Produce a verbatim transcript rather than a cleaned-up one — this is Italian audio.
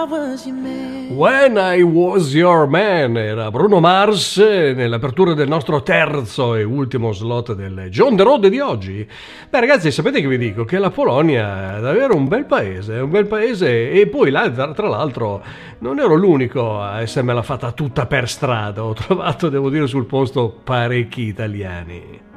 When I Was Your Man era Bruno Mars nell'apertura del nostro terzo e ultimo slot del John the Road di oggi. Beh ragazzi, sapete che vi dico? Che la Polonia è davvero un bel paese, è un bel paese, e poi là tra l'altro non ero l'unico a essermela fatta tutta per strada, ho trovato, devo dire, sul posto parecchi italiani.